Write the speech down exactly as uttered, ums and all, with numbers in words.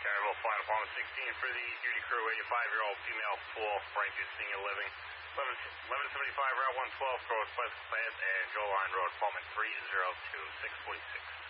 Charterville Fire Department sixteen for the duty crew, eighty-five-year-old female pool, Frankie Senior Living, eleven seventy-five Route one twelve, Crows Pleasant Plant, and Joe Line Road, Apartment three oh two six forty-six.